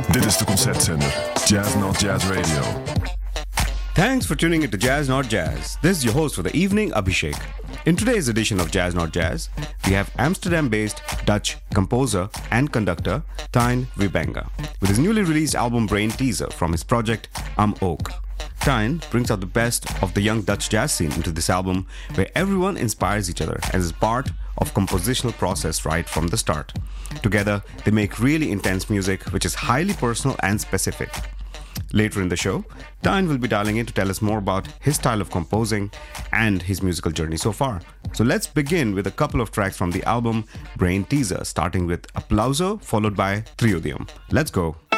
Dit is de concertzender Jazz Not Jazz Radio. Thanks for tuning in to Jazz Not Jazz. This is your host for the evening, Abhishek. In today's edition of Jazz Not Jazz, we have Amsterdam-based Dutch composer and conductor Tijn Wybanga with his newly released album Brain Teaser from his project Ook. Tijn brings out the best of the young Dutch jazz scene into this album, where everyone inspires each other and is part of compositional process right from the start. Together, they make really intense music which is highly personal and specific. Later in the show, Tijn will be dialing in to tell us more about his style of composing and his musical journey so far. So let's begin with a couple of tracks from the album Brain Teaser, starting with Applauso followed by Triodium. Let's go.